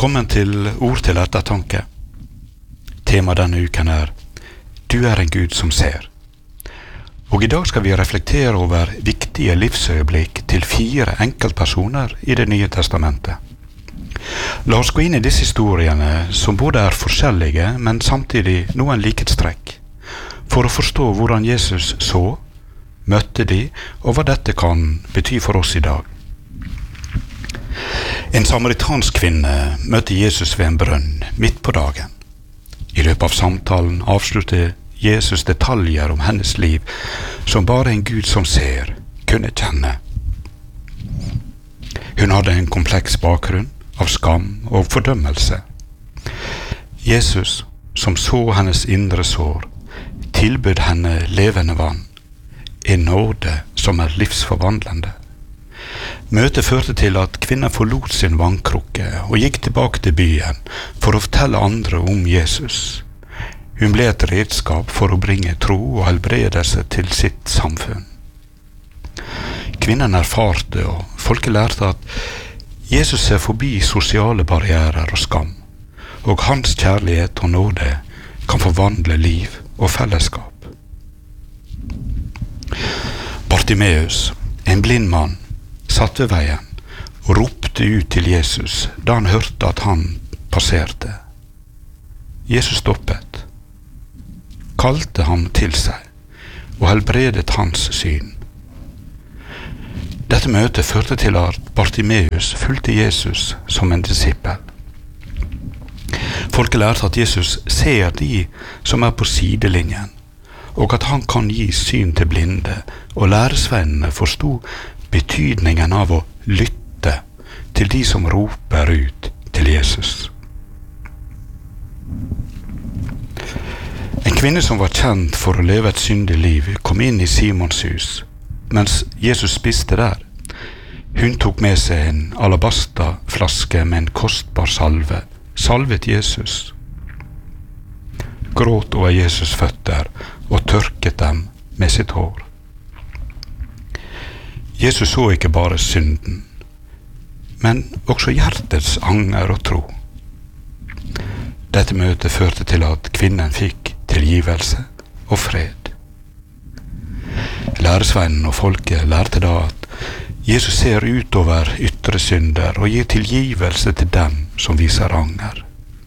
Velkommen til Ord til ettertanke. Tema denne uken Du en Gud som ser. Og i dag skal vi reflektere over viktige livsøyeblikk til 4 enkeltpersoner i Det nye testamentet. La oss gå inn i disse historiene som både forskjellige, men samtidig noen likhetstrekk, for å forstå hvordan Jesus så, møtte de, og hva dette kan bety for oss i dag. En samaritansk kvinne møtte Jesus ved en brønn midt på dagen. I løpet av samtalen avslutter Jesus detaljer om hennes liv som bare en Gud som ser kunne kjenne. Hun hadde en kompleks bakgrunn av skam og fordømmelse. Jesus, som så hennes indre sår, tilbød henne levende vann, en nåde som livsforvandlende. Møtet førte til at kvinnen forlot sin vannkrukke og gikk tilbake til byen for å fortelle andre om Jesus. Hun ble et redskap for å bringe tro og helbredelse til sitt samfunn. Kvinnen erfarte, og folket lærte at Jesus ser forbi sosiale barrierer og skam, og hans kjærlighet og nåde kan forvandle liv og fellesskap. Bartimeus, en blind mann, satt ved veien og ropte ut til Jesus da han hørte at han passerte. Jesus stoppet, kalte ham til seg og helbredet hans syn. Dette møtet førte til at Bartimeus fulgte Jesus som en disippel. Folket lærte at Jesus ser de som på sidelinjen, og at han kan gi syn til blinde, og læresvennene forstod betydningen av å lytte til de som roper ut til Jesus. En kvinne som var kjent for å leve et syndig liv, kom inn i Simons hus, mens Jesus spiste der. Hun tok med seg en alabastaflaske med en kostbar salve, salvet Jesus, gråt over Jesus' føtter og tørket dem med sitt hår. Jesus så ikke bare synden, men også hjertets anger og tro. Dette møtet førte til at kvinnen fikk tilgivelse og fred. Læresvennen og folket lærte da at Jesus ser utover ytre synder og gir tilgivelse til dem som viser anger.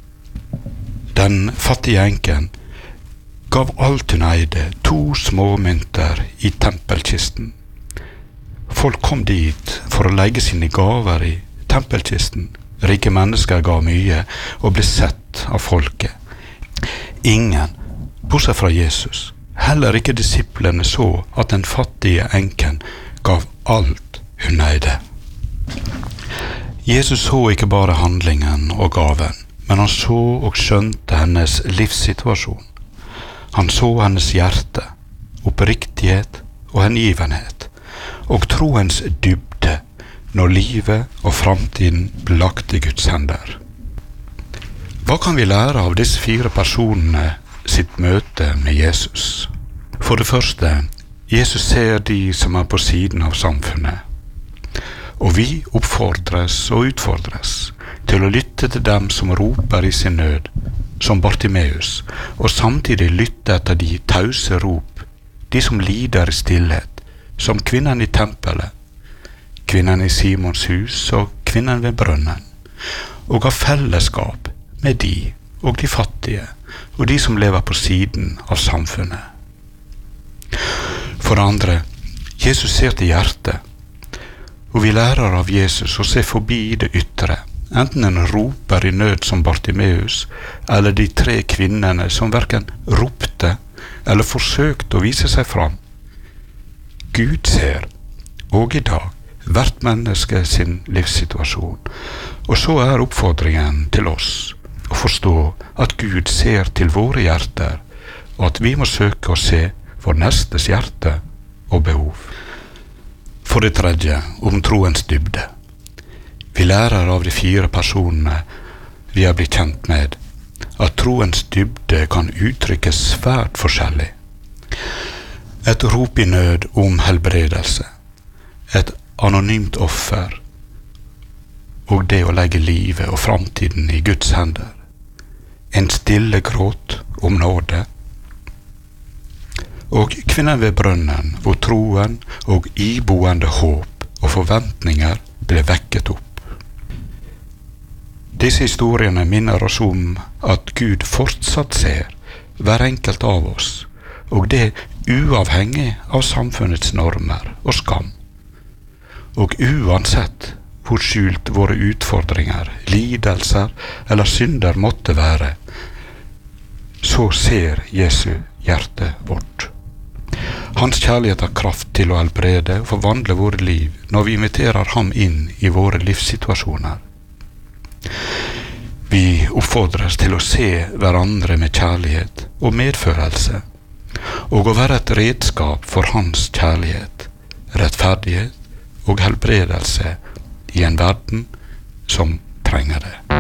Den fattige enken gav alt hun eide, 2 små mynter i tempelkisten. Folk kom dit for å legge sine gaver i tempelkisten. Rike mennesker ga mye og ble sett av folket. Ingen, bortsett fra Jesus, heller ikke disiplene, så at den fattige enken gav alt hun eide. Jesus så ikke bare handlingen og gaven, men han så og skjønte hennes livssituasjon. Han så hennes hjerte, oppriktighet og hengivenhet, og troens dybde når livet og framtiden ble lagt i Guds hender. Hva kan vi lære av disse 4 personene sitt møte med Jesus? For det første, Jesus ser de som på siden av samfunnet, og vi oppfordres og utfordres til å lytte til dem som roper i sin nød, som Bartimeus, og samtidig lytte etter de tause rop, de som lider i stillhet, som kvinnen i tempelet, kvinnen i Simons hus og kvinnen ved brønnen, og av fellesskap med de og de fattige og de som lever på siden av samfunnet. For det andre, Jesus ser til hjertet, og vi lærer av Jesus å se forbi det ytre, enten en roper i nød som Bartimeus, eller de 3 kvinnene som hverken ropte eller forsøkte å vise seg fram. Gud ser, og i dag, hvert menneske sin livssituasjon, og så oppfordringen til oss å forstå at Gud ser til våre hjerter, og at vi må søke å se vår nestes hjerte og behov. For det tredje, om troens dybde. Vi lærer av de 4 personene vi har blitt kjent med, at troens dybde kan uttrykkes svært forskjellig. Et rop i nød om helbredelse, et anonymt offer, og det å legge livet og framtiden i Guds hender. En stille gråt om nåde. Og kvinnen ved brønnen, hvor troen og iboende håp og forventninger ble vekket opp. Disse historiene minner oss om at Gud fortsatt ser hver enkelt av oss, og det uavhengig av samfunnets normer og skam. Og uansett hvor skjult våre utfordringer, lidelser eller synder måtte være, så ser Jesu hjerte vårt. Hans kjærlighet har kraft til å helbrede og forvandle våre liv når vi inviterer ham inn i våre livssituasjoner. Vi oppfordres til å se hverandre med kjærlighet og medfølelse, og å være et redskap for hans kjærlighet, rettferdighet og helbredelse i en verden som trenger det.